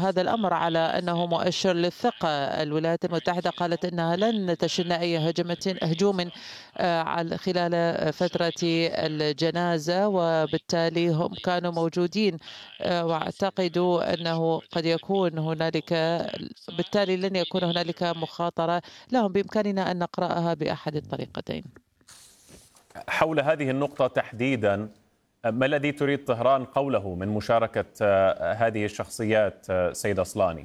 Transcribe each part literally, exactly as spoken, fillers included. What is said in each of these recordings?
هذا الأمر على أنه مؤشر للثقة. الولايات المتحدة قالت أنها لن تشن أي هجمة هجوم خلال فترة الجنازة، وبالتالي هم كانوا موجودين، واعتقد أنه قد يكون هنالك، بالتالي لن يكون هنالك مخاطرة لهم. بإمكاننا أن نقرأها بأحد الطريقتين. حول هذه النقطة تحديدا، ما الذي تريد طهران قوله من مشاركة هذه الشخصيات سيد أصلاني؟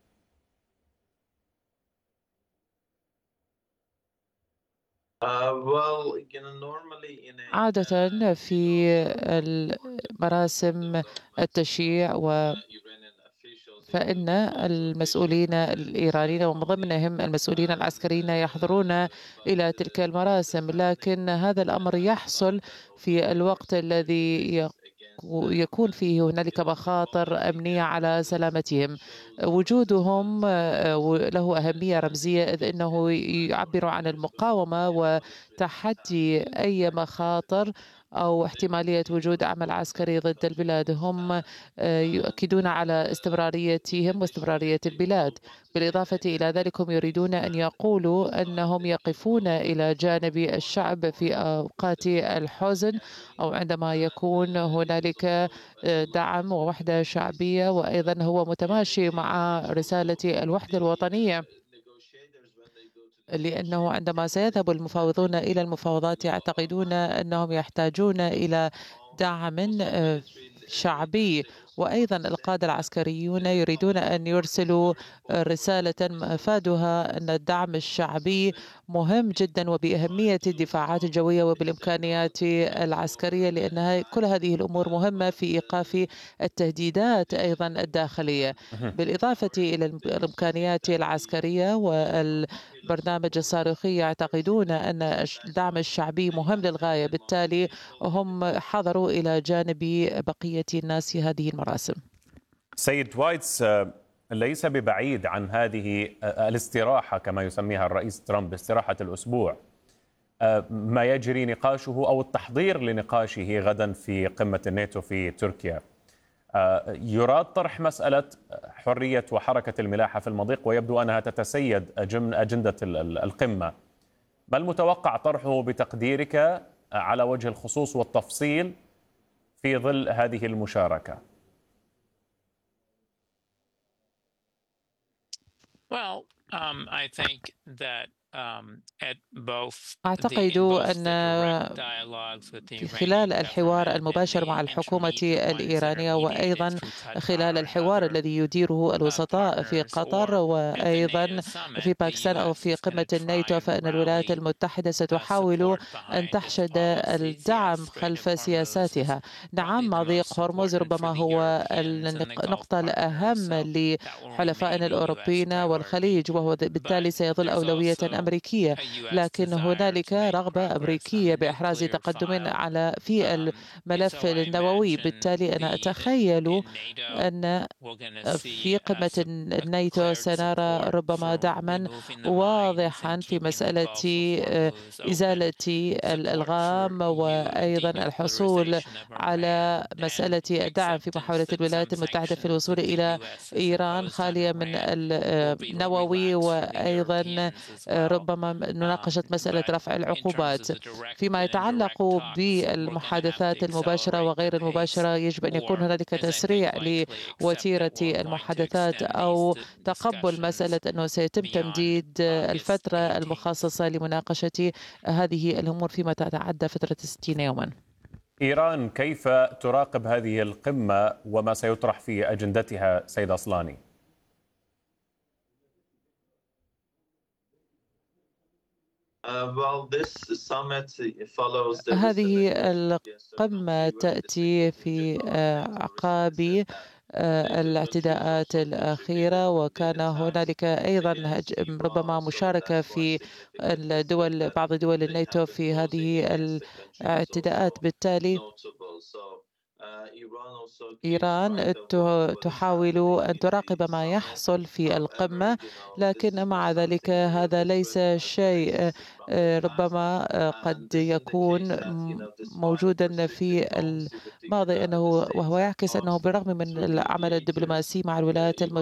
عادة في مراسم التشييع و فإن المسؤولين الإيرانيين ومن ضمنهم المسؤولين العسكريين يحضرون إلى تلك المراسم، لكن هذا الأمر يحصل في الوقت الذي يكون فيه هنالك مخاطر أمنية على سلامتهم. وجودهم له أهمية رمزية، إذ أنه يعبر عن المقاومة وتحدي أي مخاطر أو احتمالية وجود عمل عسكري ضد البلاد. هم يؤكدون على استمراريتهم واستمرارية البلاد. بالإضافة إلى ذلك هم يريدون أن يقولوا أنهم يقفون إلى جانب الشعب في أوقات الحزن أو عندما يكون هنالك دعم ووحدة شعبية، وأيضا هو متماشي مع رسالة الوحدة الوطنية، لأنه عندما سيذهب المفاوضون إلى المفاوضات يعتقدون أنهم يحتاجون إلى دعم شعبي. وأيضا القادة العسكريون يريدون أن يرسلوا رسالة مفادها أن الدعم الشعبي مهم جدا وبأهمية الدفاعات الجوية وبالإمكانيات العسكرية، لأنها كل هذه الأمور مهمة في إيقاف التهديدات أيضا الداخلية، بالإضافة إلى الإمكانيات العسكرية والبرنامج الصاروخي. يعتقدون أن الدعم الشعبي مهم للغاية، بالتالي هم حضروا إلى جانب بقية الناس في هذه المراسم. سيد وايتس، ليس ببعيد عن هذه الاستراحة كما يسميها الرئيس ترامب، استراحة الأسبوع، ما يجري نقاشه أو التحضير لنقاشه غدا في قمة الناتو في تركيا. يراد طرح مسألة حرية وحركة الملاحة في المضيق، ويبدو أنها تتسيد ضمن أجندة القمة. ما المتوقع طرحه بتقديرك على وجه الخصوص والتفصيل في ظل هذه المشاركة؟ Well, um, I think that أعتقد أن في خلال الحوار المباشر مع الحكومة الإيرانية، وأيضا خلال الحوار الذي يديره الوسطاء في قطر وأيضا في باكستان أو في قمة الناتو، فإن الولايات المتحدة ستحاول أن تحشد الدعم خلف سياساتها. نعم، مضيق هرمز ربما هو النقطة الأهم لحلفائنا الأوروبيين والخليج، وهو بالتالي سيظل أولوية أمريكية، لكن هنالك رغبة أمريكية بإحراز تقدم على في الملف النووي. بالتالي أنا أتخيل أن في قمة الناتو سنرى ربما دعما واضحا في مسألة إزالة الألغام، وأيضا الحصول على مسألة الدعم في محاولة الولايات المتحدة في الوصول إلى إيران خالية من النووي، وأيضا ربما مناقشة مسألة رفع العقوبات. فيما يتعلق بالمحادثات المباشرة وغير المباشرة، يجب أن يكون هنالك تسريع لوتيرة المحادثات أو تقبل مسألة أنه سيتم تمديد الفترة المخصصة لمناقشة هذه الأمور فيما تتعدى فترة ستين يوما. إيران كيف تراقب هذه القمة وما سيطرح في أجندتها سيد أصلاني؟ هذه القمة تأتي في أعقاب الاعتداءات الأخيرة، وكان هنالك أيضا ربما مشاركة في الدول بعض دول الناتو في هذه الاعتداءات. بالتالي إيران تحاول أن تراقب ما يحصل في القمة، لكن مع ذلك هذا ليس شيء ربما قد يكون موجودا في الماضي، أنه وهو يعكس أنه بالرغم من العمل الدبلوماسي مع الولايات المتحدة